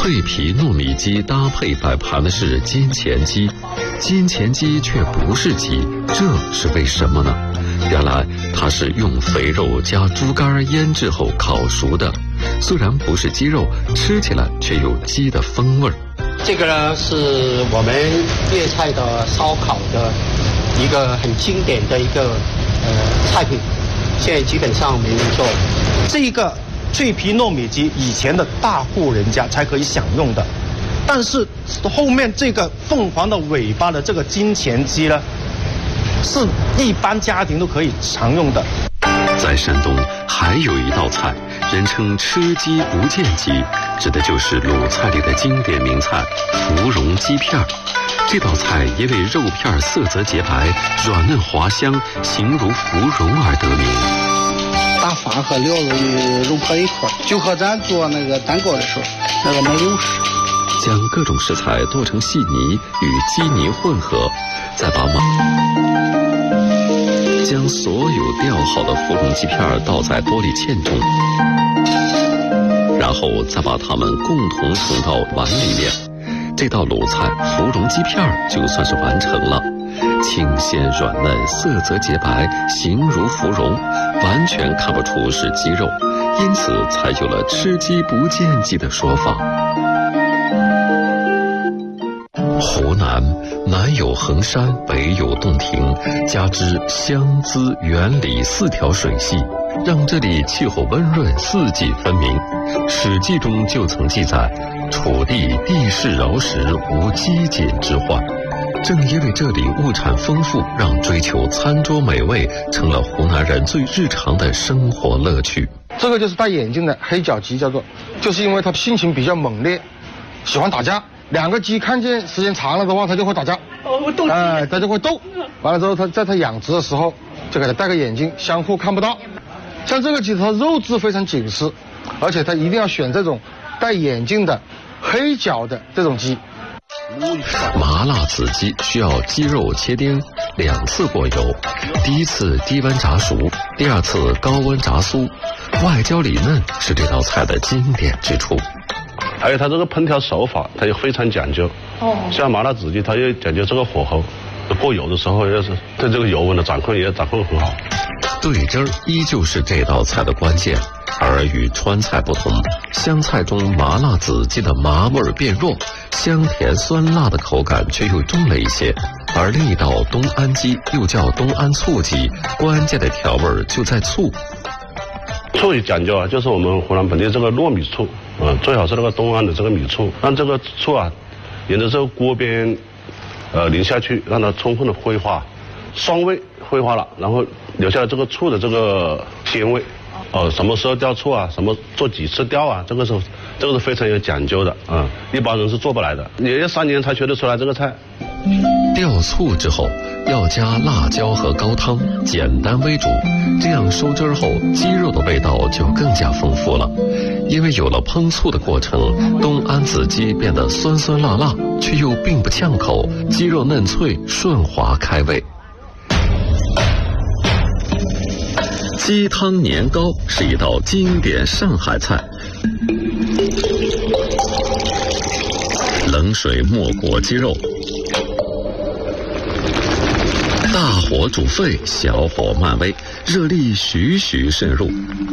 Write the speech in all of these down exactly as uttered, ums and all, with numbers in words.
脆皮糯米鸡搭配摆盘的是金钱鸡，金钱鸡却不是鸡，这是为什么呢？原来它是用肥肉加猪肝腌制后烤熟的，虽然不是鸡肉，吃起来却有鸡的风味。 这个呢是我们粤菜的烧烤的一个很经典的一个呃菜品，现在基本上没人做。 这一个脆皮糯米鸡以前的大户人家才可以享用的，但是后面这个凤凰的尾巴的这个金钱鸡呢，是一般家庭都可以常用的。 在山东还有一道菜，人称吃鸡不见鸡，指的就是鲁菜里的经典名菜芙蓉鸡片。这道菜因为肉片色泽洁白、软嫩滑香，形如芙蓉而得名。 把饭和料肉融合一块，就和咱做那个蛋糕的时候那个没有事。 将各种食材剁成细泥，与鸡泥混合，再把马将所有吊好的芙蓉鸡片倒在玻璃芡中，然后再把它们共同盛到碗里面。这道鲁菜芙蓉鸡片就算是完成了。清鲜软嫩，色泽洁白，形如芙蓉，完全看不出是鸡肉，因此才有了吃鸡不见鸡的说法。湖南南有衡山，北有洞庭，加之湘资沅澧四条水系，让这里气候温润，四季分明。《史记》中就曾记载，楚地地势饶实，无饥馑之患。正因为这里物产丰富，让追求餐桌美味成了湖南人最日常的生活乐趣。 这个就是戴眼镜的黑脚鸡，叫做，就是因为它性情比较猛烈，喜欢打架。两个鸡看见时间长了的话，它就会打架。哦，我斗。哎，它就会斗。完了之后，它在它养殖的时候，就给它戴个眼镜，相互看不到。像这个鸡，它肉质非常紧实，而且它一定要选这种戴眼镜的黑脚的这种鸡。 麻辣子鸡需要鸡肉切丁，两次过油，第一次低温炸熟，第二次高温炸酥，外焦里嫩是这道菜的经典之处。 还有它这个烹调手法，它也非常讲究。哦，像麻辣子鸡，它也讲究这个火候，过油的时候要是对这个油温的掌控也掌控很好。 对汁儿依旧是这道菜的关键，而与川菜不同，湘菜中麻辣子鸡的麻味变弱，香甜酸辣的口感却又重了一些。而另一道东安鸡又叫东安醋鸡，关键的调味就在醋。 醋也讲究啊，就是我们湖南本地这个糯米醋，嗯、呃，最好是那个东安的这个米醋，让这个醋啊，沿着这个锅边，呃淋下去，让它充分的挥发，酸味挥发了，然后留下了这个醋的这个鲜味。哦、呃，什么时候调醋啊？什么做几次调啊？这个是这个是非常有讲究的啊、嗯，一般人是做不来的，也要三年才学得出来这个菜。 调醋之后要加辣椒和高汤，简单为主，这样收汁后鸡肉的味道就更加丰富了。因为有了烹醋的过程，东安子鸡变得酸酸辣辣，却又并不呛口，鸡肉嫩脆顺滑开胃。鸡汤年糕是一道经典上海菜，冷水没过鸡肉，大火煮沸，小火慢煨，热力徐徐渗入。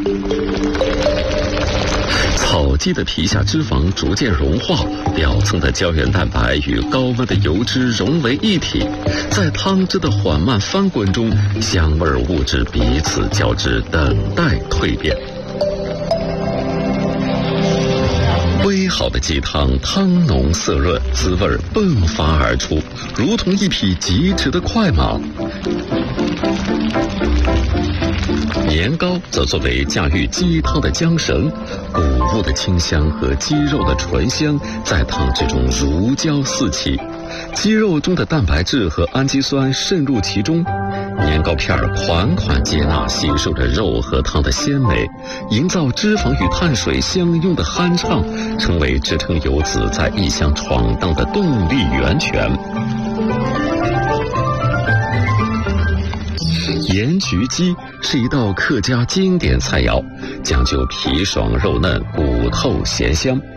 草鸡的皮下脂肪逐渐融化，表层的胶原蛋白与高温的油脂融为一体，在汤汁的缓慢翻滚中，香味物质彼此交织，等待蜕变。煨好的鸡汤，汤浓色润，滋味迸发而出，如同一匹疾驰的快马。年糕则作为驾驭鸡汤的缰绳，谷物的清香和鸡肉的醇香在汤汁中如胶似漆，鸡肉中的蛋白质和氨基酸渗入其中，年糕片款款接纳吸收着肉和汤的鲜美，营造脂肪与碳水相拥的酣畅，成为支撑游子在异乡闯荡的动力源泉。盐焗鸡是一道客家经典菜肴，讲究皮爽肉嫩、骨透咸香。